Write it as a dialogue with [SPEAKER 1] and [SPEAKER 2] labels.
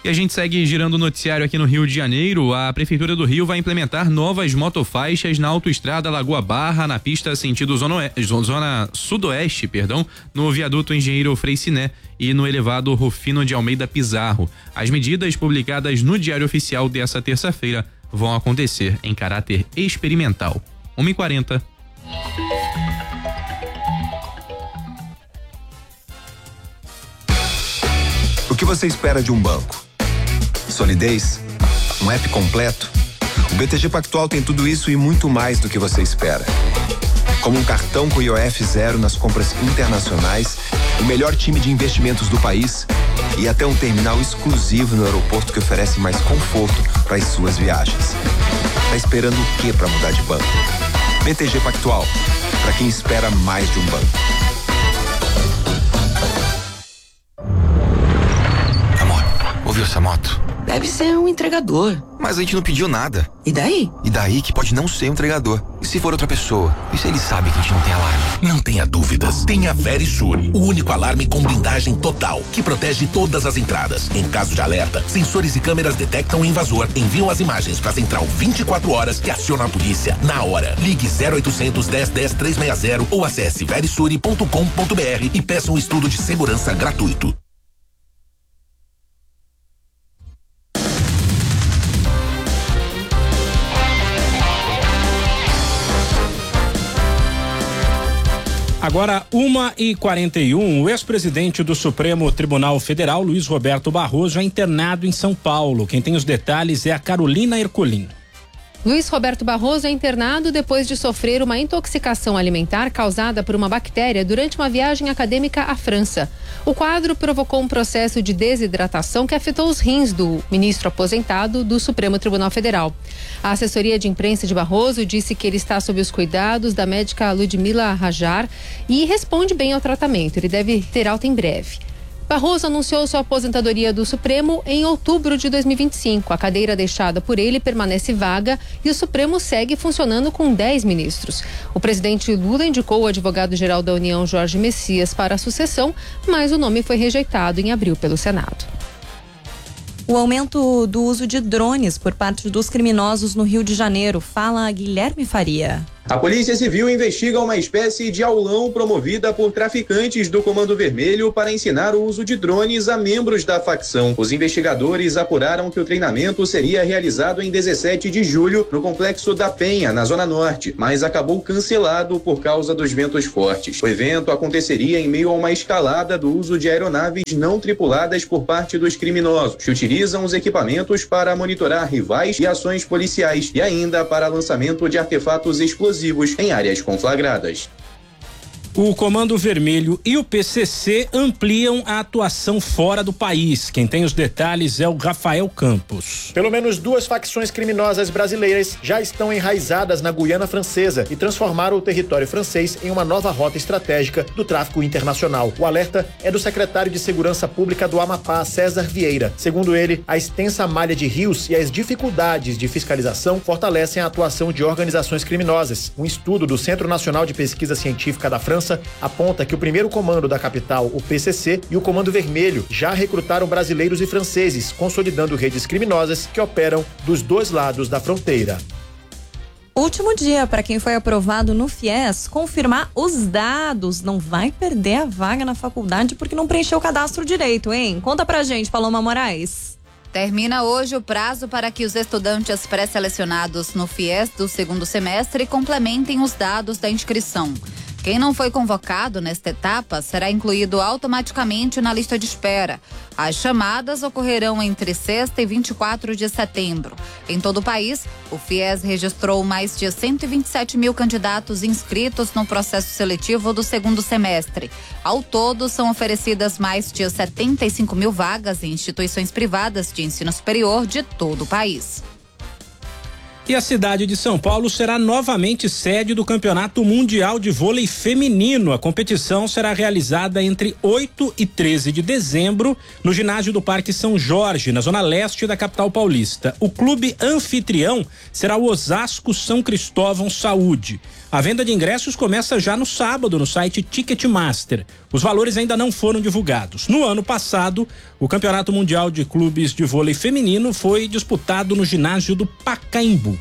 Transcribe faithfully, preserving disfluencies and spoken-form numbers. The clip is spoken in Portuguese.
[SPEAKER 1] E a gente segue girando o noticiário aqui no Rio de Janeiro. A Prefeitura do Rio vai implementar novas motofaixas na autoestrada Lagoa Barra, na pista sentido zona, oeste, zona sudoeste, perdão, no viaduto Engenheiro Frei Siné e no elevado Rufino de Almeida Pizarro. As medidas publicadas no Diário Oficial dessa terça-feira vão acontecer em caráter experimental. uma e quarenta.
[SPEAKER 2] O que você espera de um banco? Solidez? Um app completo? O B T G Pactual tem tudo isso e muito mais do que você espera. Como um cartão com I O F zero nas compras internacionais, o melhor time de investimentos do país e até um terminal exclusivo no aeroporto que oferece mais conforto para as suas viagens. Tá esperando o que para mudar de banco? B T G Pactual, para quem espera mais de um banco.
[SPEAKER 3] Amor, ouviu essa moto?
[SPEAKER 4] Deve ser um entregador.
[SPEAKER 3] Mas a gente não pediu nada.
[SPEAKER 4] E daí?
[SPEAKER 3] E daí que pode não ser um entregador. E se for outra pessoa? E se ele sabe que a gente não tem alarme?
[SPEAKER 5] Não tenha dúvidas. Tenha a Verisure, o único alarme com blindagem total, que protege todas as entradas. Em caso de alerta, sensores e câmeras detectam o invasor, enviam as imagens para a central vinte e quatro horas e aciona a polícia na hora. Ligue zero oitocentos, dez, dez, trezentos e sessenta ou acesse verisure ponto com ponto br e peça um estudo de segurança gratuito.
[SPEAKER 6] Agora, uma e quarenta e um, o ex-presidente do Supremo Tribunal Federal, Luiz Roberto Barroso, é internado em São Paulo. Quem tem os detalhes é a Carolina Ercolim.
[SPEAKER 7] Luiz Roberto Barroso é internado depois de sofrer uma intoxicação alimentar causada por uma bactéria durante uma viagem acadêmica à França. O quadro provocou um processo de desidratação que afetou os rins do ministro aposentado do Supremo Tribunal Federal. A assessoria de imprensa de Barroso disse que ele está sob os cuidados da médica Ludmila Rajar e responde bem ao tratamento. Ele deve ter alta em breve. Barroso anunciou sua aposentadoria do Supremo em outubro de dois mil e vinte e cinco. A cadeira deixada por ele permanece vaga e o Supremo segue funcionando com dez ministros. O presidente Lula indicou o advogado-geral da União, Jorge Messias, para a sucessão, mas o nome foi rejeitado em abril pelo Senado.
[SPEAKER 8] O aumento do uso de drones por parte dos criminosos no Rio de Janeiro. Fala Guilherme Faria.
[SPEAKER 9] A Polícia Civil investiga uma espécie de aulão promovida por traficantes do Comando Vermelho para ensinar o uso de drones a membros da facção. Os investigadores apuraram que o treinamento seria realizado em dezessete de julho no Complexo da Penha, na Zona Norte, mas acabou cancelado por causa dos ventos fortes. O evento aconteceria em meio a uma escalada do uso de aeronaves não tripuladas por parte dos criminosos, que utilizam os equipamentos para monitorar rivais e ações policiais e ainda para lançamento de artefatos explosivos em áreas conflagradas.
[SPEAKER 6] O Comando Vermelho e o P C C ampliam a atuação fora do país. Quem tem os detalhes é o Rafael Campos.
[SPEAKER 10] Pelo menos duas facções criminosas brasileiras já estão enraizadas na Guiana Francesa e transformaram o território francês em uma nova rota estratégica do tráfico internacional. O alerta é do secretário de Segurança Pública do Amapá, César Vieira. Segundo ele, a extensa malha de rios e as dificuldades de fiscalização fortalecem a atuação de organizações criminosas. Um estudo do Centro Nacional de Pesquisa Científica da França aponta que o primeiro comando da capital, o P C C, e o Comando Vermelho já recrutaram brasileiros e franceses, consolidando redes criminosas que operam dos dois lados da fronteira.
[SPEAKER 8] Último dia para quem foi aprovado no FIES confirmar os dados. Não vai perder a vaga na faculdade porque não preencheu o cadastro direito, hein? Conta pra gente, Paloma Moraes.
[SPEAKER 11] Termina hoje o prazo para que os estudantes pré-selecionados no FIES do segundo semestre complementem os dados da inscrição. Quem não foi convocado nesta etapa será incluído automaticamente na lista de espera. As chamadas ocorrerão entre sexta e vinte e quatro de setembro. Em todo o país, o FIES registrou mais de cento e vinte e sete mil candidatos inscritos no processo seletivo do segundo semestre. Ao todo, são oferecidas mais de setenta e cinco mil vagas em instituições privadas de ensino superior de todo o país.
[SPEAKER 6] E a cidade de São Paulo será novamente sede do Campeonato Mundial de Vôlei Feminino. A competição será realizada entre oito e treze de dezembro no ginásio do Parque São Jorge, na zona leste da capital paulista. O clube anfitrião será o Osasco São Cristóvão Saúde. A venda de ingressos começa já no sábado no site Ticketmaster. Os valores ainda não foram divulgados. No ano passado, o Campeonato Mundial de Clubes de Vôlei Feminino foi disputado no ginásio do Pacaembu.